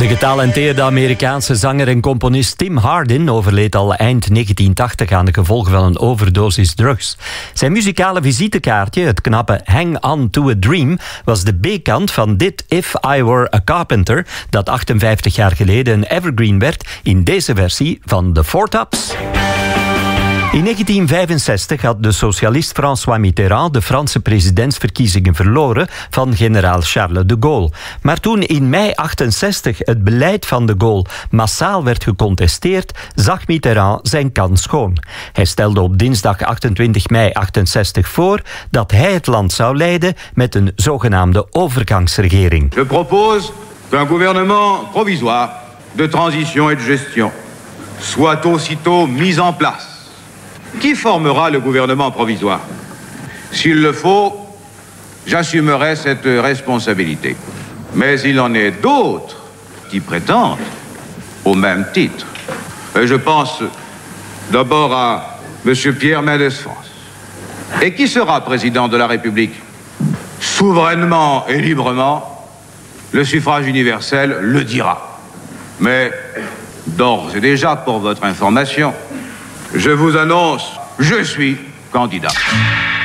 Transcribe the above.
De getalenteerde Amerikaanse zanger en componist Tim Hardin overleed al eind 1980 aan de gevolgen van een overdosis drugs. Zijn muzikale visitekaartje, het knappe Hang On To A Dream, was de B-kant van dit If I Were A Carpenter, dat 58 jaar geleden een evergreen werd in deze versie van The Four Tops. In 1965 had de socialist François Mitterrand de Franse presidentsverkiezingen verloren van generaal Charles de Gaulle. Maar toen in mei 68 het beleid van de Gaulle massaal werd gecontesteerd, zag Mitterrand zijn kans schoon. Hij stelde op dinsdag 28 mei 68 voor dat hij het land zou leiden met een zogenaamde overgangsregering. Je propose qu'un gouvernement provisoire de transition et de gestion soit aussitôt mis en place. Qui formera le gouvernement provisoire? S'il le faut, j'assumerai cette responsabilité. Mais il en est d'autres qui prétendent au même titre. Je pense d'abord à M. Pierre Mendès France. Et qui sera président de la République? Souverainement et librement, le suffrage universel le dira. Mais d'ores et déjà, pour votre information, je vous annonce, je suis candidat.